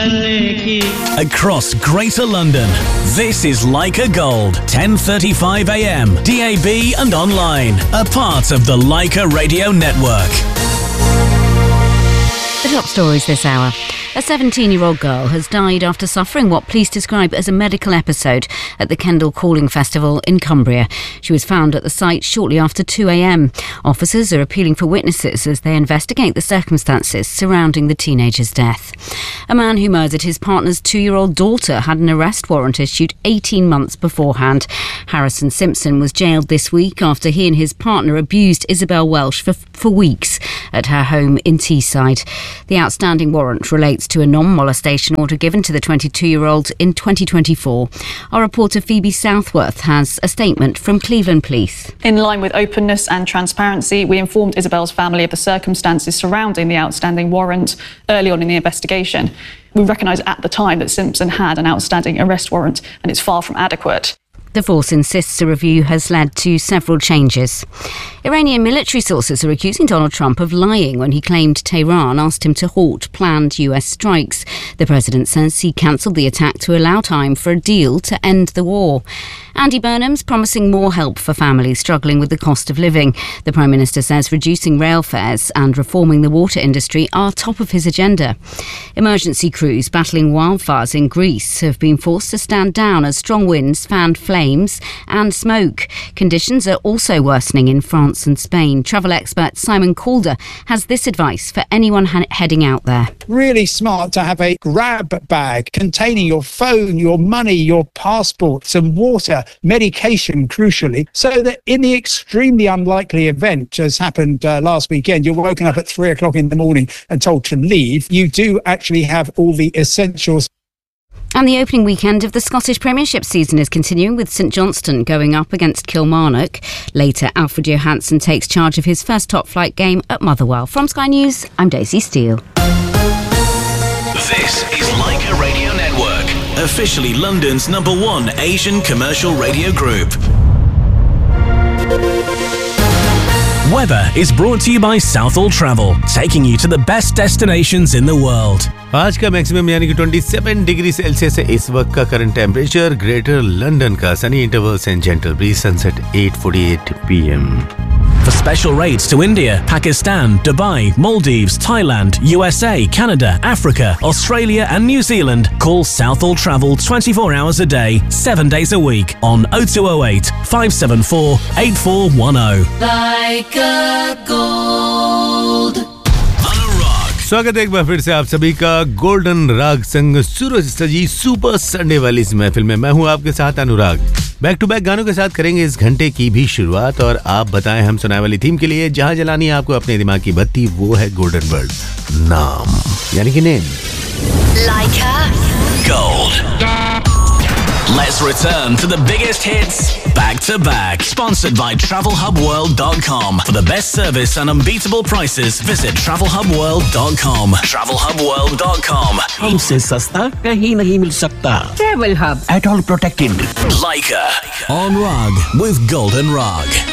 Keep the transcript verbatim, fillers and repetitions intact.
Across Greater London, this is Leica Gold, ten thirty-five a m, D A B and online, a part of the Leica Radio Network. The top stories this hour. A seventeen-year-old girl has died after suffering what police describe as a medical episode at the Kendal Calling Festival in Cumbria. She was found at the site shortly after two a m. Officers are appealing for witnesses as they investigate the circumstances surrounding the teenager's death. A man who murdered his partner's two-year-old daughter had an arrest warrant issued eighteen months beforehand. Harrison Simpson was jailed this week after he and his partner abused Isabel Welsh for, for weeks at her home in Teesside. The outstanding warrant relates to a non-molestation order given to the twenty-two-year-old in twenty twenty-four. Our reporter Phoebe Southworth has a statement from Cleveland Police. In line with openness and transparency, we informed Isabel's family of the circumstances surrounding the outstanding warrant early on in the investigation. We recognised at the time that Simpson had an outstanding arrest warrant and it's far from adequate. The force insists a review has led to several changes. Iranian military sources are accusing Donald Trump of lying when he claimed Tehran asked him to halt planned U S strikes. The president says he cancelled the attack to allow time for a deal to end the war. Andy Burnham's promising more help for families struggling with the cost of living. The Prime Minister says reducing rail fares and reforming the water industry are top of his agenda. Emergency crews battling wildfires in Greece have been forced to stand down as strong winds fanned flames and smoke. Conditions are also worsening in France and Spain. Travel expert Simon Calder has this advice for anyone ha- heading out there. Really smart to have a grab bag containing your phone, your money, your passport, some water, medication, crucially, so that in the extremely unlikely event, as happened uh, last weekend, you're woken up at three o'clock in the morning and told to leave, you do actually have all the essentials. And the opening weekend of the Scottish Premiership season is continuing with St Johnstone going up against Kilmarnock. Later, Alfred Johansson takes charge of his first top-flight game at Motherwell. From Sky News, I'm Daisy Steele. This is Leica Radio Network, officially London's number one Asian commercial radio group. Weather is brought to you by Southall Travel, taking you to the best destinations in the world. आज का maximum यानी कि twenty-seven degree Celsius है इस वक्त का current temperature. Greater London का Sunny intervals and gentle bridge, sunset eight forty-eight p m. For special rates to India, Pakistan, Dubai, Maldives, Thailand, U S A, Canada, Africa, Australia and New Zealand, call Southall Travel twenty-four hours a day, seven days a week on oh two oh eight, five seven four, eight four one oh. Leica Gold. स्वागत है एक बार फिर से आप सभी का golden राग संग सूरज सजी सुपर संडे वाली इस महफिल में. मैं हूं आपके साथ अनुराग. बैक टू बैक गानों के साथ करेंगे इस घंटे की भी शुरुआत और आप बताएं हम सुनाए वाली थीम के लिए जहां जलानी है आपको अपने दिमाग की बत्ती, वो है गोल्डन वर्ड, नाम यानी कि name. Leica Gold. Let's return to the biggest hits back to back. Sponsored by travel hub world dot com. For the best service and unbeatable prices, visit travel hub world dot com. travel hub world dot com. हमसे सस्ता कहीं नहीं मिल सकता. Travel Hub. At all protected. Leica on Rag with Golden Rag.